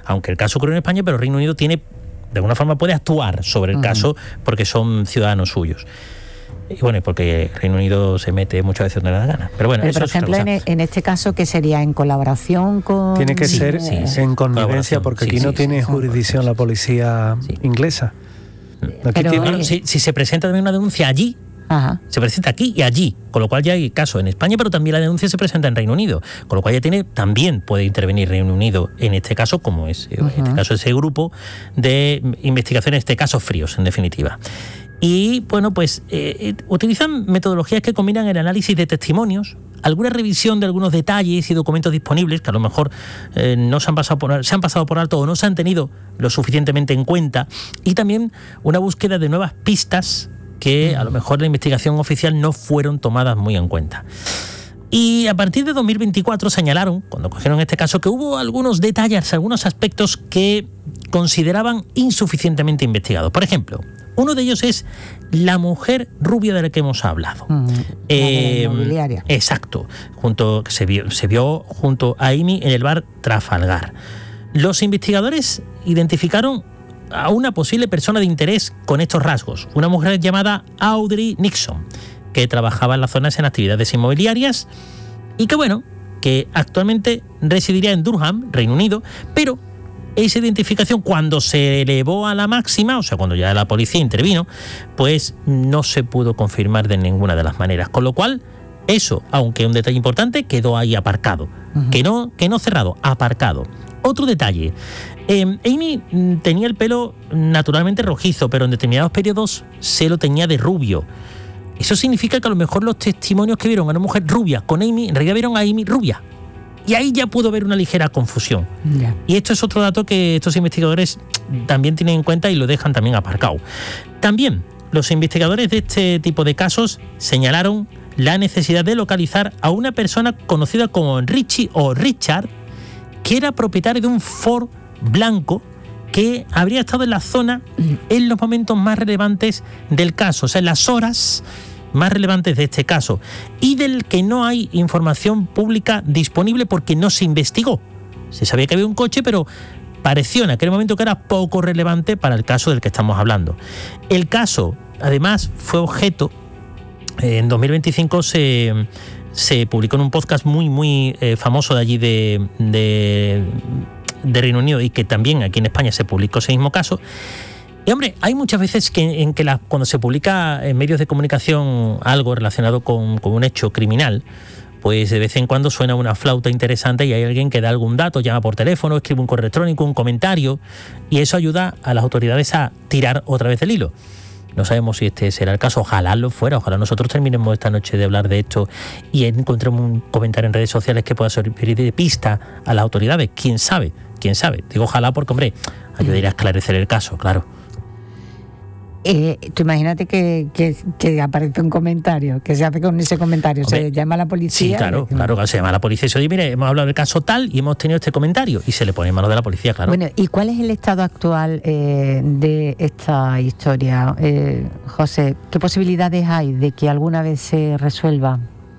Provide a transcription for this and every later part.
aunque el caso ocurrió en España, pero Reino Unido tiene, de alguna forma puede actuar sobre el caso porque son ciudadanos suyos. Y bueno, porque Reino Unido se mete muchas veces donde le da gana. Pero bueno, por ejemplo, en este caso, ¿qué sería? ¿En colaboración con...? Tiene que ser en connivencia, porque aquí no tiene jurisdicción la policía inglesa. Aquí pero, si se presenta también una denuncia allí, se presenta aquí y allí, con lo cual ya hay caso en España, pero también la denuncia se presenta en Reino Unido, con lo cual también puede intervenir Reino Unido en este caso, como es en este caso ese grupo de investigaciones de casos fríos, en definitiva. Y bueno, pues utilizan metodologías que combinan el análisis de testimonios, alguna revisión de algunos detalles y documentos disponibles que a lo mejor no se han pasado por alto o no se han tenido lo suficientemente en cuenta, y también una búsqueda de nuevas pistas que a lo mejor la investigación oficial no fueron tomadas muy en cuenta. Y a partir de 2024 señalaron, cuando cogieron este caso, que hubo algunos detalles, algunos aspectos que consideraban insuficientemente investigados. Por ejemplo, uno de ellos es la mujer rubia de la que hemos hablado. La inmobiliaria. Exacto. Se vio junto a Amy en el bar Trafalgar. Los investigadores identificaron a una posible persona de interés con estos rasgos. Una mujer llamada Audrey Nixon, que trabajaba en las zonas en actividades inmobiliarias y que actualmente residiría en Durham, Reino Unido, pero esa identificación, cuando se elevó a la máxima, o sea, cuando ya la policía intervino, pues no se pudo confirmar de ninguna de las maneras. Con lo cual, eso, aunque un detalle importante, quedó ahí aparcado. Que no cerrado, aparcado. Otro detalle. Amy tenía el pelo naturalmente rojizo, pero en determinados periodos se lo teñía de rubio. Eso significa que a lo mejor los testimonios que vieron a una mujer rubia con Amy, en realidad vieron a Amy rubia. Y ahí ya pudo haber una ligera confusión. Y esto es otro dato que estos investigadores también tienen en cuenta y lo dejan también aparcado. También los investigadores de este tipo de casos señalaron la necesidad de localizar a una persona conocida como Richie o Richard, que era propietario de un Ford blanco que habría estado en la zona en los momentos más relevantes del caso, o sea, en las horas más relevantes de este caso, y del que no hay información pública disponible porque no se investigó. Se sabía que había un coche, pero pareció en aquel momento que era poco relevante para el caso del que estamos hablando. El caso, además, fue objeto, en 2025 se publicó en un podcast muy famoso de allí de Reino Unido, y que también aquí en España se publicó ese mismo caso. Y hombre, hay muchas veces en que cuando se publica en medios de comunicación algo relacionado con un hecho criminal, pues de vez en cuando suena una flauta interesante y hay alguien que da algún dato, llama por teléfono, escribe un correo electrónico, un comentario, y eso ayuda a las autoridades a tirar otra vez el hilo. No sabemos si este será el caso, ojalá lo fuera, ojalá nosotros terminemos esta noche de hablar de esto y encontremos un comentario en redes sociales que pueda servir de pista a las autoridades. ¿Quién sabe? Digo ojalá porque, hombre, ayudaría a esclarecer el caso, claro. Tú imagínate que aparece un comentario, que se hace con ese comentario, hombre, se llama a la policía. Sí, claro, se llama a la policía y se dice, mire, hemos hablado del caso tal y hemos tenido este comentario, y se le pone en manos de la policía, claro. Bueno, ¿y cuál es el estado actual de esta historia, José? ¿Qué posibilidades hay de que alguna vez se resuelva?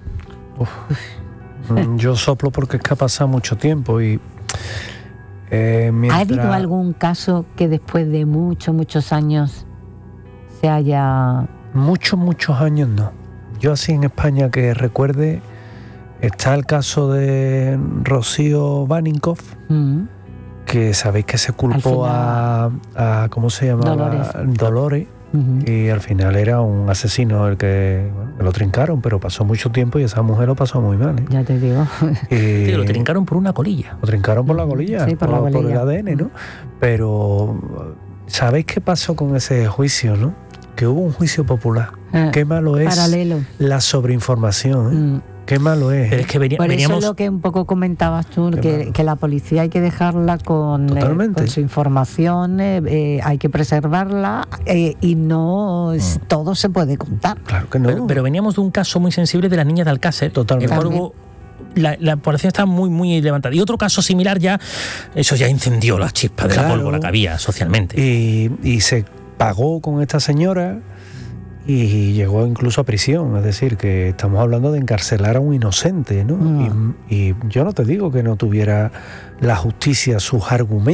Yo soplo porque es que ha pasado mucho tiempo y... ¿Ha habido algún caso que después de muchos años se haya...? Muchos años no. Yo así en España que recuerde, está el caso de Rocío Baninkoff, que sabéis que se culpó a ¿cómo se llamaba? Dolores. Y al final era un asesino el que lo trincaron, pero pasó mucho tiempo y esa mujer lo pasó muy mal, ¿eh? Ya te digo. Lo trincaron por una colilla. Lo trincaron por la colilla, sí, por el ADN, ¿no? Pero ¿sabéis qué pasó con ese juicio, no? Que hubo un juicio popular. Qué malo es paralelo. La sobreinformación, ¿eh? Qué malo es. Pero es que por eso es lo que un poco comentabas tú, que la policía hay que dejarla con su información, hay que preservarla y no todo se puede contar. Claro que no. Pero veníamos de un caso muy sensible de las niñas de Alcácer. Totalmente. El cual hubo, la población está muy levantada. Y otro caso similar eso ya encendió la chispa de la pólvora que había socialmente. Y se pagó con esta señora y llegó incluso a prisión, es decir, que estamos hablando de encarcelar a un inocente, ¿no? Y yo no te digo que no tuviera la justicia sus argumentos.